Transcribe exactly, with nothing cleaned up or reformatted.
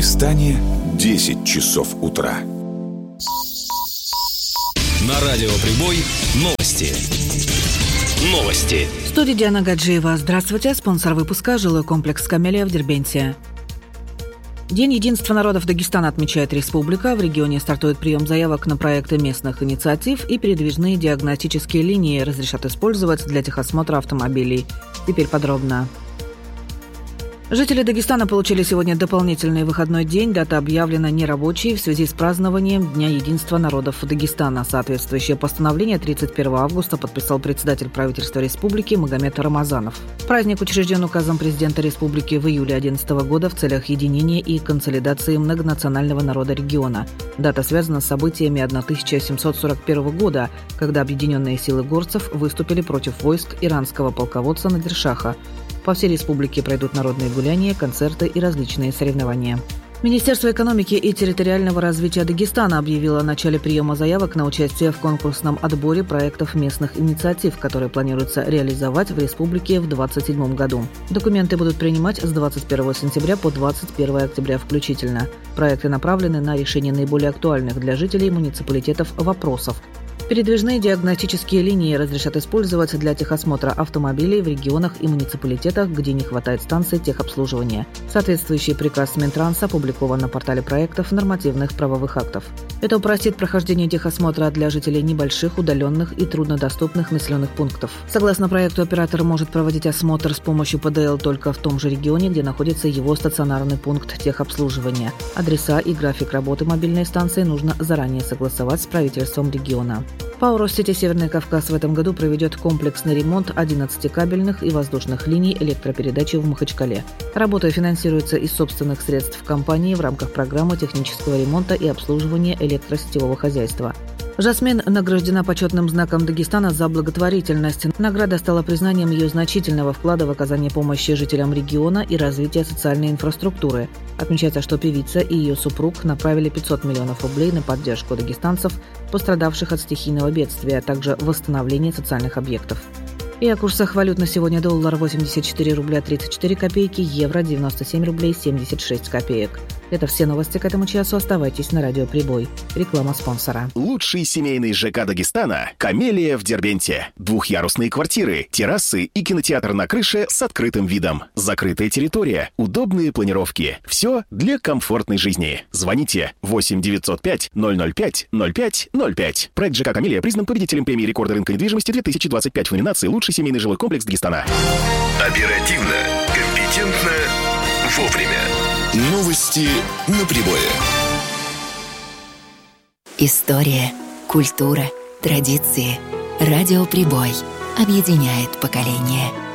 Дагестане десять часов утра. На радио «Прибой» новости. Новости. В студии Диана Гаджиева. Здравствуйте. Спонсор выпуска – жилой комплекс «Камелия» в Дербенте. День единства народов Дагестана отмечает республика. В регионе стартует прием заявок на проекты местных инициатив, и передвижные диагностические линии разрешат использовать для техосмотра автомобилей. Теперь подробно. Жители Дагестана получили сегодня дополнительный выходной день. Дата объявлена нерабочей в связи с празднованием Дня единства народов Дагестана. Соответствующее постановление тридцать первого августа подписал председатель правительства республики Магомед Рамазанов. Праздник учрежден указом президента республики в июле две тысячи одиннадцатого года в целях единения и консолидации многонационального народа региона. Дата связана с событиями тысяча семьсот сорок первого года, когда объединенные силы горцев выступили против войск иранского полководца Надиршаха. По всей республике пройдут народные гуляния, концерты и различные соревнования. Министерство экономики и территориального развития Дагестана объявило о начале приема заявок на участие в конкурсном отборе проектов местных инициатив, которые планируется реализовать в республике в две тысячи двадцать седьмом году. Документы будут принимать с двадцать первого сентября по двадцать первого октября включительно. Проекты направлены на решение наиболее актуальных для жителей муниципалитетов вопросов. Передвижные диагностические линии разрешат использовать для техосмотра автомобилей в регионах и муниципалитетах, где не хватает станций техобслуживания. Соответствующий приказ Минтранса опубликован на портале проектов нормативных правовых актов. Это упростит прохождение техосмотра для жителей небольших, удаленных и труднодоступных населенных пунктов. Согласно проекту, оператор может проводить осмотр с помощью ПДЛ только в том же регионе, где находится его стационарный пункт техобслуживания. Адреса и график работы мобильной станции нужно заранее согласовать с правительством региона. ПАО «Россети Северный Кавказ» в этом году проведет комплексный ремонт одиннадцати кабельных и воздушных линий электропередачи в Махачкале. Работа финансируется из собственных средств компании в рамках программы технического ремонта и обслуживания электросетевого хозяйства. Жасмин награждена почетным знаком Дагестана за благотворительность. Награда стала признанием ее значительного вклада в оказание помощи жителям региона и развитие социальной инфраструктуры. Отмечается, что певица и ее супруг направили пятьсот миллионов рублей на поддержку дагестанцев, пострадавших от стихийного бедствия, а также восстановление социальных объектов. И о курсах валют на сегодня: доллар восемьдесят четыре рубля тридцать четыре копейки, евро девяносто семь рублей семьдесят шесть копеек. Это все новости к этому часу. Оставайтесь на радио «Прибой». Реклама спонсора. Лучший семейный ЖК Дагестана – «Камелия» в Дербенте. Двухъярусные квартиры, террасы и кинотеатр на крыше с открытым видом. Закрытая территория, удобные планировки. Все для комфортной жизни. Звоните восемь девятьсот пять ноль ноль пять ноль пять ноль пять. Проект ЖК «Камелия» признан победителем премии рекорда рынка недвижимости две тысячи двадцать пять в номинации «Лучший семейный жилой комплекс Дагестана». Оперативно, компетентно, вовремя. Новости на Прибое. История, культура, традиции. Радио «Прибой» объединяет поколения.